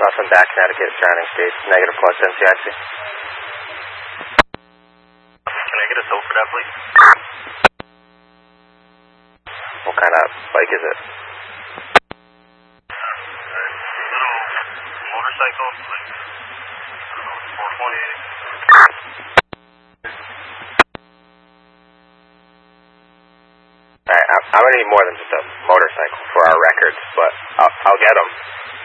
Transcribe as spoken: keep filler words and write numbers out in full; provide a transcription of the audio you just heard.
Nothing back, Connecticut, surrounding states, negative plus N C I C. Can I get a tow for that, please? What kind of bike is it? Little motorcycle, like, I don't know, four twenty. Alright, I'm going to need more than just a motorcycle for our records, but I'll, I'll get them.